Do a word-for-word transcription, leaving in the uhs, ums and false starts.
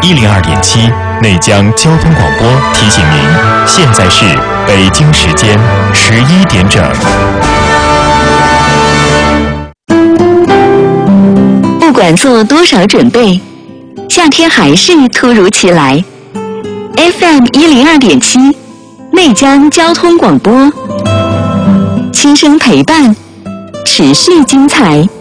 一零二点七内江交通广播提醒您，现在是北京时间十一点整。 不管做多少准备，夏天还是突如其来。F M 一零二点七内江交通广播，轻声陪伴，持续精彩。